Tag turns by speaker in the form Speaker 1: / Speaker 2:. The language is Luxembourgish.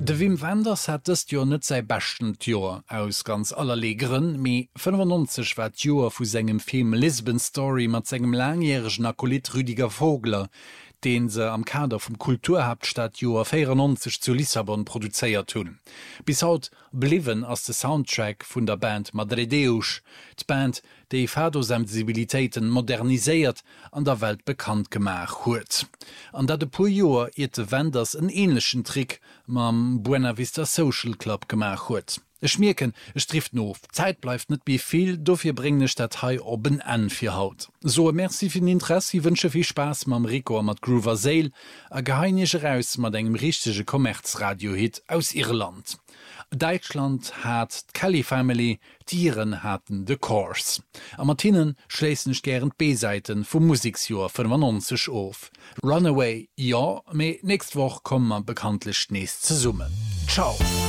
Speaker 1: De Wim Wenders hat dëst Jo net sei bechten Joer aus ganz aller Legeren, méi 95 war d'Joer vu segem Film Lisbon Story mat segem langjähregen Akolit Rüdiger Vogler, den se am Kader vum Kulturhauptstadt Joer 94 zu Lissabon produzéiert hunn. Bis haut bliwen ass de Soundtrack vun der Band Madredeus, d'Band, déi Fadosensibilitéiten moderniséiert an der Welt bekannt gemach huet. An dat de puer Joer de Wenders en ähnlichen Trick mam Buena Vista Social Club gemach huet. Ech mirken, es trifft no. Zeit bleifft net wie viel, dofir bringne Datei oben an fir haut. So merci fir Interesse, wünsche viel Spaß mam Rico mat Groover Sale, a geheinige Raus mat engem richtige Kommerzradiohit aus Irland. Deutschland hat Kelly Family, Tieren hatten de Course. Am Martinen schleessen ich gern B-Seiten vum Musiksjahr 95 auf. Runaway, ja, me nächst Woch kommen man bekanntlich nächst zu summen. Ciao!